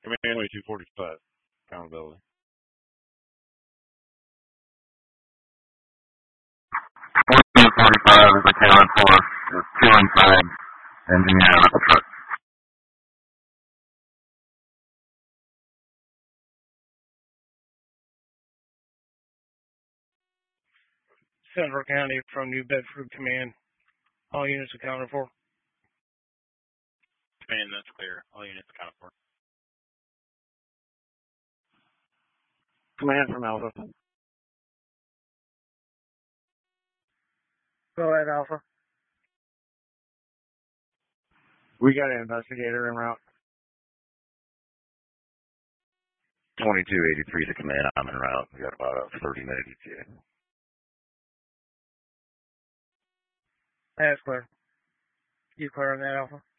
Command 2245. Accountability. 2245 is accounted for. There's 2 inside. Engineer with the truck. Central County from New Bedford Command. All units accounted for. Command, that's clear. All units accounted for. Command from Alpha. Go ahead, Alpha. We got an investigator en route. 2283 to command. I'm en route. We got about a 30-minute ETA. That's clear. You clear on that, Alpha?